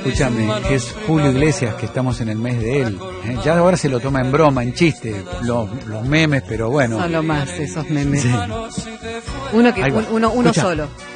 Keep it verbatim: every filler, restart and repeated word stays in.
Escúchame, que es Julio Iglesias, que estamos en el mes de él. ¿eh? Ya ahora se lo toma en broma, en chiste, los, los memes, pero bueno. Son lo más esos memes. Sí. Uno, que, Ahí va. uno, uno Escucha. solo.